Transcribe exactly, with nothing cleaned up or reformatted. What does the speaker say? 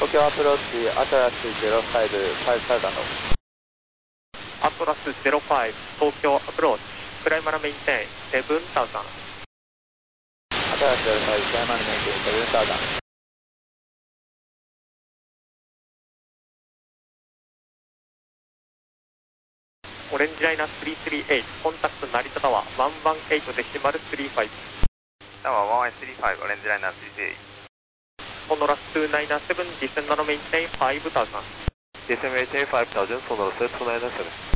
東京アプローチ、アトラスゼロファイブ、ファイブサウザンド。 アトラスゼロファイブ、東京アプローチ、クライマルメインテイン、セブンサウザンド。 アトラスゼロファイブ、クライマルメインテイン、セブンサウザンド。 オレンジライナーさんさんはち、コンタクト成田タワー、いちいちデシマルさんじゅうご。 タワーいちいちさんじゅうご、オレンジライナーさんさんはち。 ソノラスにーきゅうななな、ディセンドのメインテインごサウザンド。 ディセンドメインテインごサウザンド、ソノラスにーきゅうななな。